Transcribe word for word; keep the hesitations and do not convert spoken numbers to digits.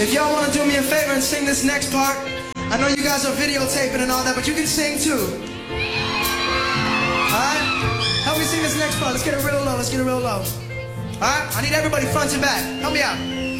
If y'all want to do me a favor and sing this next part, I know you guys are videotaping and all that, but you can sing too. Alright? Help me sing this next part. Let's get it real low. Let's get it real low. Alright? I need everybody front to back. Help me out.